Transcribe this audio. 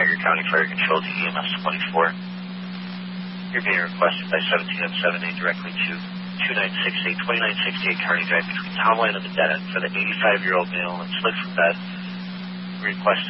Tiger County Fire Control to EMS 24. You're being requested by 1707A directly to 2968 Kearney Drive between Town Line and the dead end for the 85-year-old male that slid from bed. Requesting